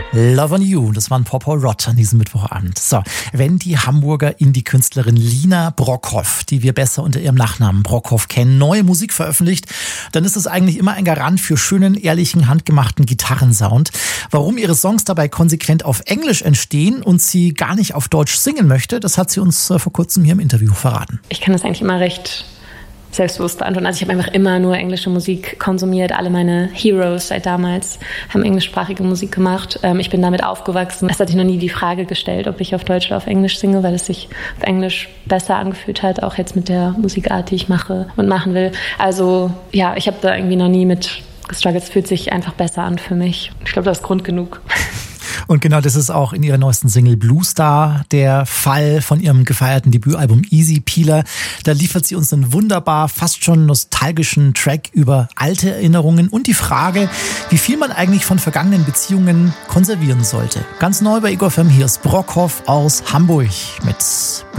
Love on You, das war ein Pop Rott an diesem Mittwochabend. So, wenn die Hamburger Indie-Künstlerin Lina Brockhoff, die wir besser unter ihrem Nachnamen Brockhoff kennen, neue Musik veröffentlicht, dann ist es eigentlich immer ein Garant für schönen, ehrlichen, handgemachten Gitarrensound. Warum ihre Songs dabei konsequent auf Englisch entstehen und sie gar nicht auf Deutsch singen möchte, das hat sie uns vor kurzem hier im Interview verraten. Ich kann das eigentlich immer recht selbstbewusst beantworten. Also ich habe einfach immer nur englische Musik konsumiert. Alle meine Heroes seit damals haben englischsprachige Musik gemacht. Ich bin damit aufgewachsen. Es hat sich noch nie die Frage gestellt, ob ich auf Deutsch oder auf Englisch singe, weil es sich auf Englisch besser angefühlt hat, auch jetzt mit der Musikart, die ich mache und machen will. Also ja, ich habe da irgendwie noch nie mit gestruggelt. Es fühlt sich einfach besser an für mich. Ich glaube, das ist Grund genug. Und genau das ist auch in ihrer neuesten Single Blue Star der Fall von ihrem gefeierten Debütalbum Easy Peeler. Da liefert sie uns einen wunderbar, fast schon nostalgischen Track über alte Erinnerungen und die Frage, wie viel man eigentlich von vergangenen Beziehungen konservieren sollte. Ganz neu bei Ego FM, hier ist Brockhoff aus Hamburg mit